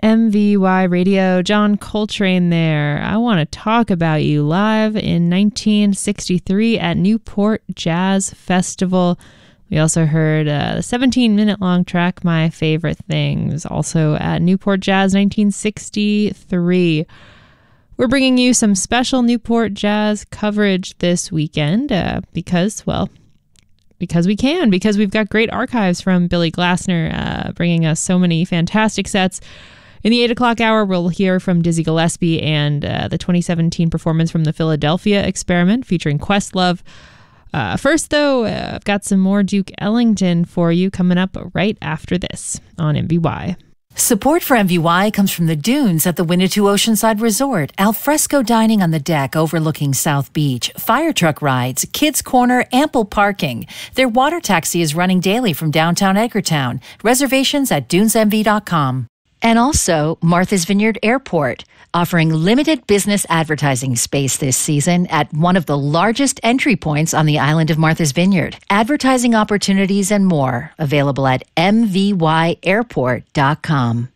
MVY Radio, John Coltrane there. I want to talk about you live in 1963 at Newport Jazz Festival. We also heard the 17-minute long track, My Favorite Things, also at Newport Jazz 1963. We're bringing you some special Newport Jazz coverage this weekend because we can, because we've got great archives from Billy Glassner bringing us so many fantastic sets. In the 8 o'clock hour, we'll hear from Dizzy Gillespie and the 2017 performance from the Philadelphia Experiment featuring Questlove. First, though, I've got some more Duke Ellington for you coming up right after this on MVY. Support for MVY comes from the Dunes at the Winnetou Oceanside Resort, alfresco dining on the deck overlooking South Beach, fire truck rides, kids' corner, ample parking. Their water taxi is running daily from downtown Edgartown. Reservations at dunesmv.com. And also Martha's Vineyard Airport, offering limited business advertising space this season at one of the largest entry points on the island of Martha's Vineyard. Advertising opportunities and more available at mvyairport.com.